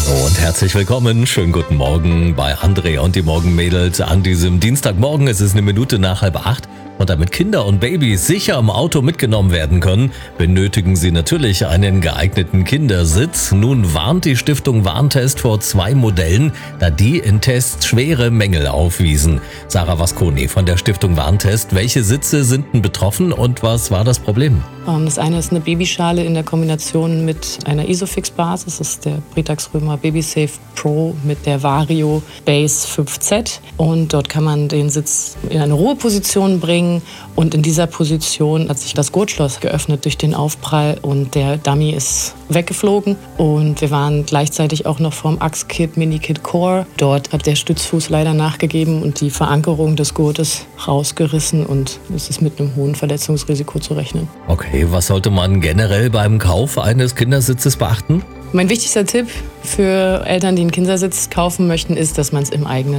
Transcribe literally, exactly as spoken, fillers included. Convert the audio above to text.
Und herzlich willkommen, schönen guten Morgen bei André und die Morgenmädels an diesem Dienstagmorgen. Es ist eine Minute nach halb acht. Und damit Kinder und Babys sicher im Auto mitgenommen werden können, benötigen sie natürlich einen geeigneten Kindersitz. Nun warnt die Stiftung Warntest vor zwei Modellen, da die in Tests schwere Mängel aufwiesen. Sarah Vasconi von der Stiftung Warntest. Welche Sitze sind denn betroffen und was war das Problem? Das eine ist eine Babyschale in der Kombination mit einer Isofix-Basis. Das ist der Britax Römer Babysafe Pro mit der Vario Base fünf Z. Und dort kann man den Sitz in eine Ruheposition bringen. Und in dieser Position hat sich das Gurtschloss geöffnet durch den Aufprall und der Dummy ist weggeflogen. Und wir waren gleichzeitig auch noch vorm Axtkit Minikit Core. Dort hat der Stützfuß leider nachgegeben und die Verankerung des Gurtes rausgerissen und es ist mit einem hohen Verletzungsrisiko zu rechnen. Okay, was sollte man generell beim Kauf eines Kindersitzes beachten? Mein wichtigster Tipp für Eltern, die einen Kindersitz kaufen möchten, ist, dass man es im eigenen